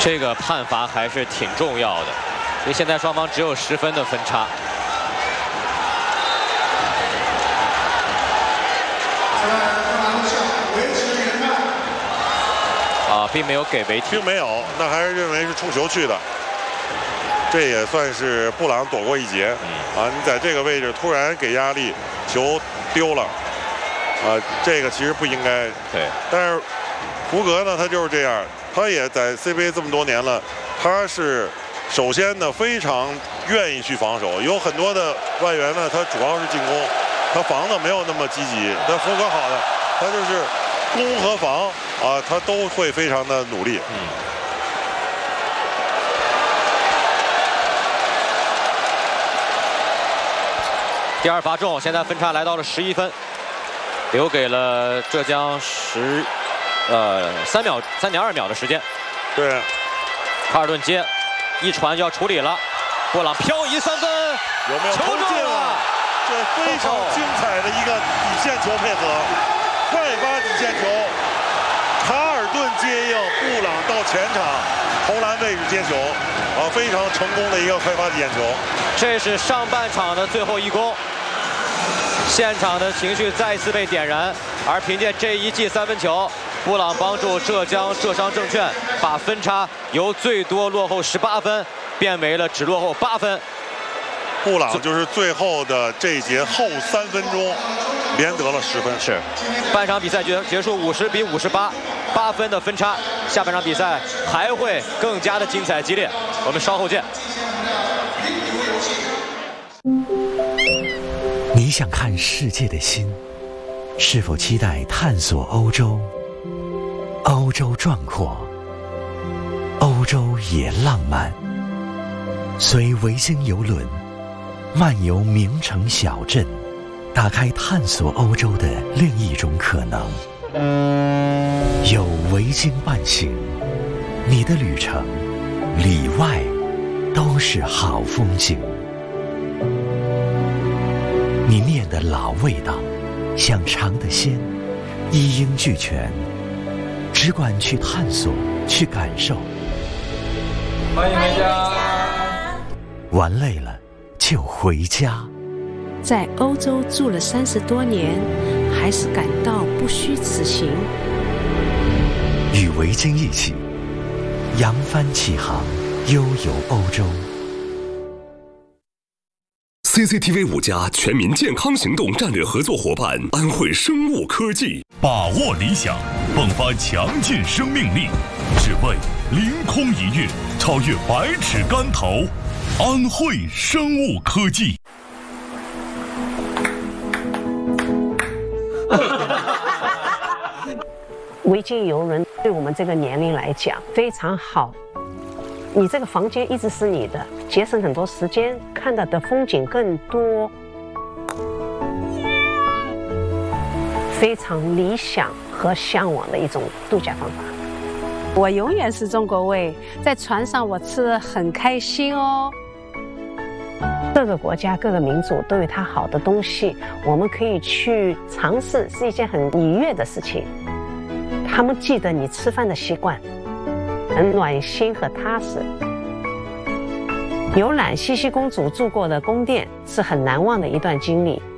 这个判罚还是挺重要的，因为现在双方只有10分的分差。并没有给违停， 并没有，那还是认为是冲球去的。这也算是布朗躲过一劫。啊，你在这个位置突然给压力，球丢了。这个其实不应该。 对。 但是胡格呢，他就是这样，他也在 CBA 这么多年了，他是首先呢非常愿意去防守，有很多的外援呢，他主要是进攻，他防的没有那么积极。但胡格好的，他就是攻和防啊，他都会非常的努力。 第二罚中，现在分差来到了11分，留给了浙江3.2秒的时间。 对， 卡尔顿接，一传就要处理了，布朗漂移3分， 有没有投进了？这非常精彩的一个底线球配合，快发底线球，卡尔顿接应，布朗到前场投篮位置接球，非常成功的一个快发底线球。 这是上半场的最后一攻。现场的情绪再次被点燃，而凭借这一记3分球，布朗帮助浙商证券把分差由最多落后18分变为了只落后8分。 布朗就是最后的这一节后3分钟连得了10分。 是，半场比赛结束50比58，8分的分差。下半场比赛还会更加的精彩激烈，我们稍后见。 你想看世界的心，是否期待探索欧洲？欧洲壮阔，欧洲也浪漫。随维京邮轮漫游名城小镇，打开探索欧洲的另一种可能。有维京伴行，你的旅程里外都是好风景。你念的老味道，想尝的鲜，一应俱全，只管去探索，去感受。 欢迎回家。 玩累了就回家。 在欧洲住了30多年，还是感到不虚此行。 与维京一起扬帆起航，悠游欧洲。 CCTV 5家全民健康行动战略合作伙伴安慧生物科技， 把握理想，迸发强劲生命力，只为凌空一跃，超越百尺竿头。安慧生物科技。 维京邮轮对我们这个年龄来讲非常好。你这个房间一直是你的，节省很多时间，看到的风景更多，非常理想和向往的一种度假方法。 我永远是中国胃，在船上我吃得很开心哦。 各个国家、各个民族都有它好的东西，我们可以去尝试，是一件很愉悦的事情。他们记得你吃饭的习惯，很暖心和踏实。游览茜茜公主住过的宫殿是很难忘的一段经历。